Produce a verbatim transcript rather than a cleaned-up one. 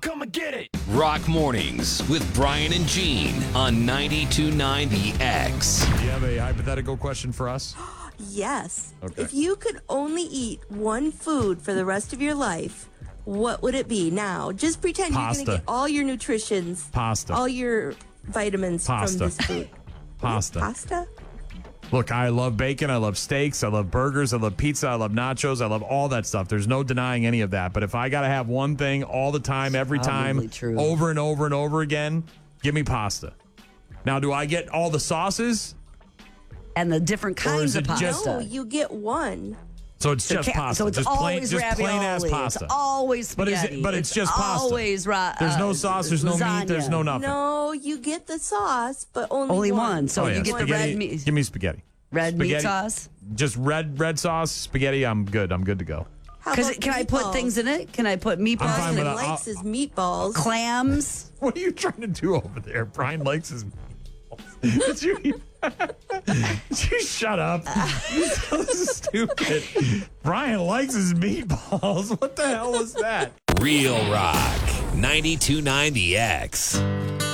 come and get it. Rock Mornings with Brian and Gene on ninety-two point nine The X. Do you have a hypothetical question for us? Yes. Okay. If you could only eat one food for the rest of your life, what would it be? Now, just pretend Pasta. you're going to get all your nutritions, Pasta. all your vitamins Pasta. from this food. Pasta. Pasta? Look, I love bacon. I love steaks. I love burgers. I love pizza. I love nachos. I love all that stuff. There's no denying any of that. But if I got to have one thing all the time, every Probably time, true. over and over and over again, give me pasta. Now, do I get all the sauces? And the different Or kinds is of it pasta. just- No, you get one. So it's So just ca- pasta. So it's just plain, always just ravioli. plain ass pasta. It's always But is spaghetti. it- but it's just pasta. Always ra- There's no uh, sauce. There's no meat. There's lasagna. no nothing. No, you get the sauce, but only, Only one. one. So Oh, you yeah. get the Spaghetti. red meat. Give me spaghetti. Red meat Spaghetti. sauce. Just red red sauce, spaghetti. I'm good. I'm good to go. How Because about can I put meatballs? things in it? Can I put I'm fine meatballs with and that. Brian likes his meatballs. clams? What are you trying to do over there? Brian likes his meatballs. Did you, did you shut up? You're so stupid. Brian likes his meatballs. What the hell was that? Real Rock ninety-two point nine The X.